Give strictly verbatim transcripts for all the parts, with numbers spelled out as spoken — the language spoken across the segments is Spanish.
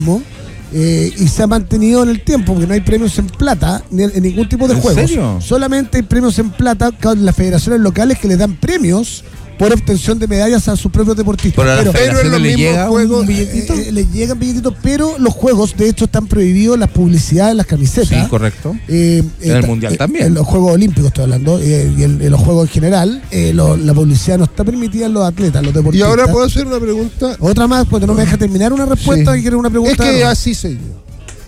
Eh, y se ha mantenido en el tiempo porque no hay premios en plata ni en, en ningún tipo de ¿En juegos. serio? Solamente hay premios en plata con las federaciones locales que le dan premios por obtención de medallas a sus propios deportistas. Pero a las pero, federaciones le llega juegos, un billetito. Eh, eh, les llegan billetitos, pero los juegos, de hecho, están prohibidos las publicidades en las camisetas. Sí, correcto. Eh, en eh, el Mundial eh, también. En los Juegos Olímpicos estoy hablando, eh, y en, en los Juegos en general, eh, lo, la publicidad no está permitida en los atletas, los Y deportistas. ahora puedo hacer una pregunta. Otra más, cuando no me deja terminar una respuesta, Sí. y quiero una pregunta. Es que no. así soy yo.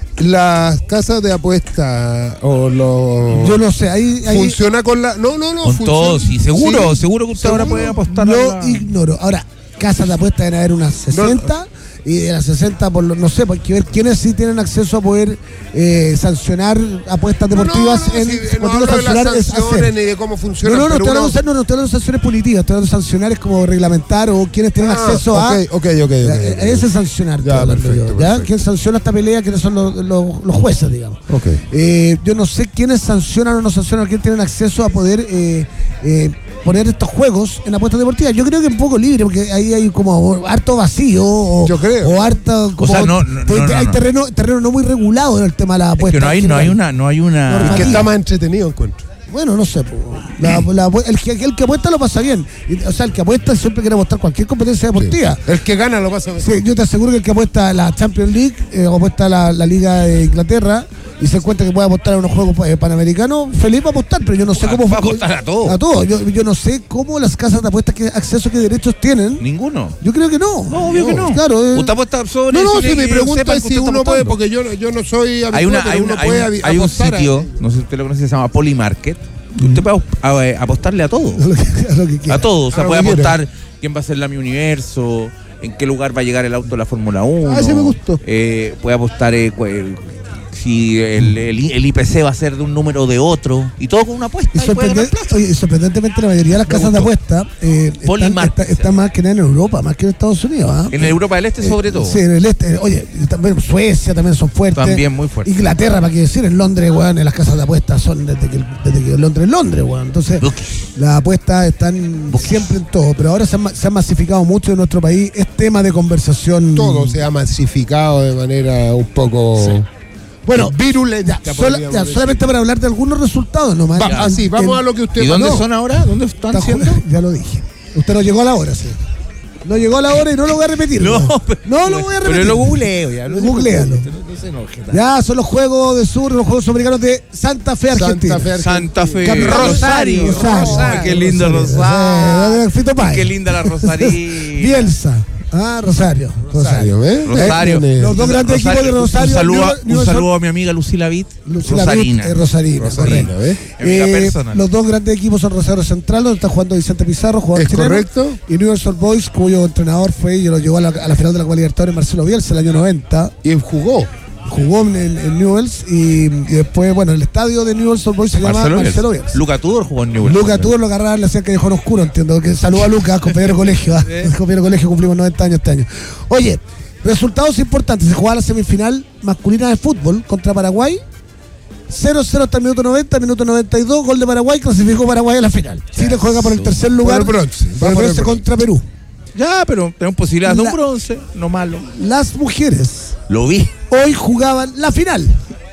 Las casas de apuesta o los... Yo no sé, ahí... ahí Funciona con la... No, no, no. Con funciona. todo, sí, seguro, Sí, seguro que usted ahora seguro. puede apostar a lo la... ignoro. Ahora, casas de apuestas deben haber unas sesenta, y de las sesenta, por lo, no sé, pues hay que ver quiénes sí tienen acceso a poder eh, sancionar apuestas deportivas. No, no, en, sí, no cuando hablo de sancionar las es sanciones hacer. ni de cómo funciona. No, no, no, pero estoy uno- hablando, no, no, estoy hablando de sanciones punitivas, estoy hablando de sancionar es como reglamentar o quienes tienen Ah, acceso a... ok, ok, ok, ok, a- ok. a ese sancionar, Ya, estoy hablando perfecto, yo, ¿ya? perfecto. ¿Quién sanciona esta pelea? ¿Quiénes son los, los, los jueces, digamos? Ok. Eh, yo no sé quiénes sancionan o no sancionan, quiénes tienen acceso a poder eh, eh, poner estos juegos en apuestas deportivas. Yo creo que un poco libre, porque ahí hay como harto vacío o, Yo creo. o harta como, O sea, no, no, te- no, no, hay no. terreno, terreno no muy regulado en el tema de las Es apuestas. que no hay, no hay una, no hay una... Normal. Es que está más entretenido, encuentro. Bueno, no sé, po. La- la- el, que, el que apuesta lo pasa bien. Y, o sea, el que apuesta siempre quiere apostar cualquier competencia deportiva. El que gana lo pasa mejor. Sí, yo te aseguro que el que apuesta a la Champions League eh, o apuesta a la, la Liga de Inglaterra y se encuentra que puede apostar a unos juegos eh, panamericanos, feliz va a apostar, pero yo no sé Va- cómo... va a apostar a todo. A todo. Yo, yo no sé cómo las casas de apuestas, qué acceso, qué derechos tienen. Ninguno. Yo creo que no. No, obvio que no. Claro. eh. Usted apuesta sobre No, no, sobre si mi que pregunta sepan es que si usted está uno puede, apostando. porque yo, yo no soy habitual, Hay, una, pero hay, uno una- hay, puede un, avi- hay un apostar a- sitio, no sé si usted lo conoce, se llama Polymarket, que usted puede a- a- apostarle a todo. A lo que, a lo que quiera. A todo. O sea, A lo puede que quiera. apostar quién va a ser la Mi Universo, en qué lugar va a llegar el auto de la Fórmula uno. Ah, ese me gustó. Eh, puede apostar eh, cu- el- si el, el, I- el I P C va a ser de un número o de otro. Y todo con una apuesta. Y, y puede ganar sorprendente- plata. oye, y sorprendentemente la mayoría de las Me casas de gustó. apuestas eh, están, Polymarket, está- están más que nada en Europa, más que en Estados Unidos. ¿ah? En Europa del Este, sobre Eh, todo. Sí, en el este. Oye, y también Suecia también son fuertes. También muy fuertes. Inglaterra, para qué decir, en Londres, weón, en las casas de apuestas son desde que, desde que Londres es Londres, weón. Entonces, Bookish. las apuestas están Bookish. siempre en todo, pero ahora se han, ma- se han masificado mucho en nuestro país. Es tema de conversación. Todo se ha masificado de manera un poco... Sí. Bueno, virulenta. ya, sola- podríamos ya, decir. solamente para hablar de algunos resultados nomás. Va- Ya, así, vamos en- a lo que usted... ¿Y dónde no, son ahora? ¿Dónde están Está haciendo? ju- Ya lo dije. Usted no llegó a la hora, sí. No llegó a la hora y no lo voy a repetir. No, No, pero- no lo voy a repetir. Pero lo googleo ya. No se Googlealo. preocupe, No, no se enoje. Ya son los Juegos de Sur, los Juegos Americanos de Santa Fe, Argentina. Santa Fe, Santa Fe. Capital Rosario. Rosario. Rosario. Qué lindo Rosario. Rosario. Eh, Fito Páez. Qué linda la Rosario. Bielsa. Ah, Rosario. Rosario. Rosario, ¿eh? Rosario. Eh, Los dos grandes equipos de Rosario. Un saludo, a- New- New- un saludo a mi amiga Lucila Vitt. Lucila Rosarina. Vitt, eh, Rosarina, Rosarina, correcto. ¿eh? Amiga Eh, personal. los dos grandes equipos son Rosario Central, donde está jugando Vicente Pizarro, jugador Es chileno. correcto. Y Newell's Old Boys, cuyo entrenador fue y lo llevó a la, a la final de la Copa Libertadores, Marcelo Bielsa, el año noventa. Y jugó. Jugó en, en Newell's y, y después, bueno, el estadio de Newell's Old Boys se llama Marcelo Marcelo Bielsa. Bielsa. Luca Tudor jugó en Newell's. Lucas Tudor lo agarraban, le hacían callejón oscuro, entiendo. Que saluda a Lucas, compañero de colegio. ¿ah? Compañero de colegio, cumplimos noventa años este año. Oye, resultados importantes. Se jugaba la semifinal masculina de fútbol contra Paraguay. cero cero hasta el minuto noventa, minuto noventa y dos, gol de Paraguay, clasificó Paraguay a la final. Chile juega por el tercer lugar. Por el bronce. Por el Va por el bronce bronce. contra Perú. Ya, pero tenemos posibilidades de La- un bronce, no malo. Las mujeres Lo vi. hoy jugaban la final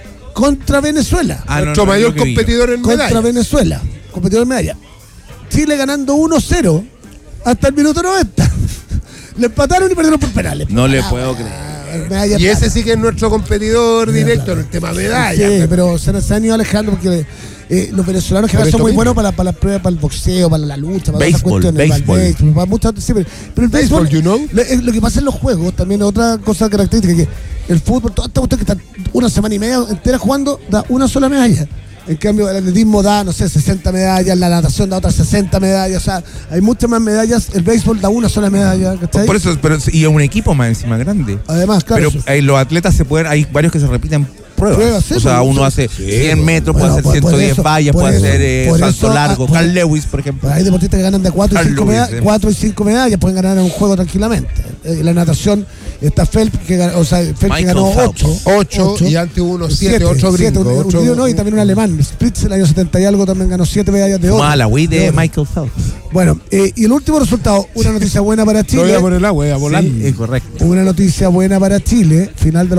contra Venezuela. Ah, no, Nuestro no, mayor lo que vi yo. competidor en Contra medalla. Venezuela. Competidor en medalla. Chile ganando uno cero hasta el minuto noventa. Le empataron y perdieron por penales. No le Ah, puedo ah, creer. medalla Y ese plata. sí que es nuestro competidor directo en el tema medalla. Sí, pero se, se han ido alejando porque eh, los venezolanos que Por ahora son esto muy mismo. buenos para, para las pruebas, para el boxeo, para la lucha, para esas Béisbol, cuestiones. béisbol. Para el béisbol, para muchas otras- sí, pero, pero el béisbol, Béisbol, you know. lo, es lo que pasa en los juegos, también otra cosa característica, que el fútbol, toda esta cuestión que están una semana y media entera jugando, da una sola medalla. En cambio, el atletismo da, no sé, sesenta medallas, la natación da otras sesenta medallas, o sea, hay muchas más medallas, el béisbol da una sola medalla, ¿cachai? Por eso, pero, y es un equipo más encima grande. Además, claro, Pero eso- eh, los atletas se pueden, hay varios que se repiten pruebas. Pruebas, sí, o sea, pues, uno hace sí, cien metros, bueno, puede por- hacer por ciento diez eso, vallas, por puede eso, hacer eh, por salto eso, largo. ah, por- Carl Lewis, por ejemplo. Hay deportistas que ganan de cuatro y Carl cinco Lewis, medallas, eh. cuatro y cinco medallas, pueden ganar en un juego tranquilamente. En la natación está Phelps, que, gan- o sea, Phelps que Michael ganó Phelps. ocho. Ocho, y antes hubo unos siete, ocho siete, brincos. un- un ocho- griego, no, y también un alemán. Spritz, el año setenta y algo, también ganó siete medallas de oro. Fumaba la Wii de oro. Michael Phelps. Bueno, eh, y el último resultado, una noticia buena para No voy Chile. a poner el agua, voy a volar. Sí, es correcto. Una noticia buena para Chile, final de